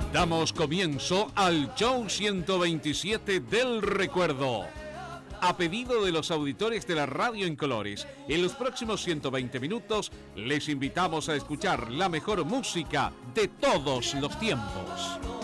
Damos comienzo al show 127 del recuerdo. A pedido de los auditores de la radio en colores, en los próximos 120 minutos les invitamos a escuchar la mejor música de todos los tiempos.